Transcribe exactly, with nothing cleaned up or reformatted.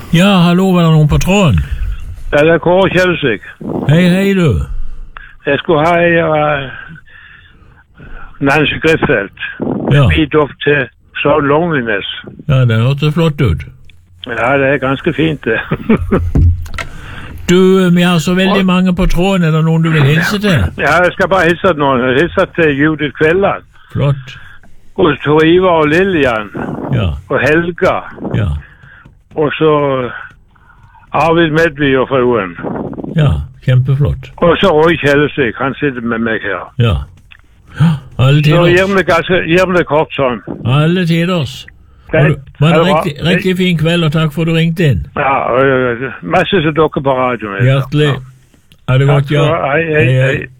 Ja, hallo, var det noen på tråden? Ja, det er Kåre Kjelsvik. Hei, hei du. Jeg skulle ha ei uh, Nancy Griffelt. Ja. Bit opp til So Loneliness. Ja, det hørtes flott ut. Ja, det er ganske fint det. Du, vi har så veldig mange på tråden. Er det noen du vil hilse til? Ja, jeg skal bare hilse til noen. Jeg hilser til Judith Kvelland. Flott. Og Tor Ivar og Lillian. Ja. Og Helga. Ja. Og så Arvid Medby og fruen. Ja, kjempeflott. Og så Roy Kjelsvik, han sitter med meg her. Ja. Ja, alle tiders. Så gir vi det, ganske, gir vi det kort sånn. Alle tiders. Okay. Men en riktig, riktig fin kveld, og takk for at du ringte inn. Ja, og, masse til dere på radioen. Hjertelig. Ha det godt, ja. Hei, hei, hei.